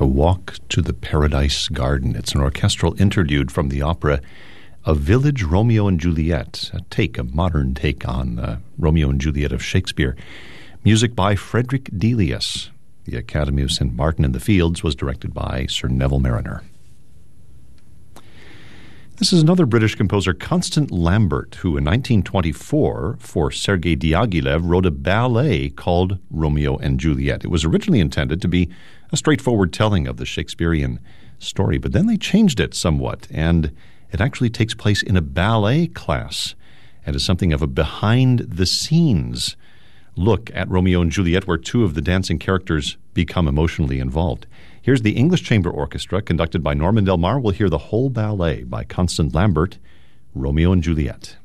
A Walk to the Paradise Garden. It's an orchestral interlude from the opera A Village Romeo and Juliet, a modern take on Romeo and Juliet of Shakespeare. Music by Frederick Delius. The Academy of St. Martin in the Fields was directed by Sir Neville Mariner. This is another British composer, Constant Lambert, who in 1924, for Sergei Diaghilev, wrote a ballet called Romeo and Juliet. It was originally intended to be a straightforward telling of the Shakespearean story, but then they changed it somewhat, and it actually takes place in a ballet class and is something of a behind-the-scenes look at Romeo and Juliet, where two of the dancing characters become emotionally involved. Here's the English Chamber Orchestra, conducted by Norman Del Mar. We'll hear the whole ballet by Constant Lambert, Romeo and Juliet.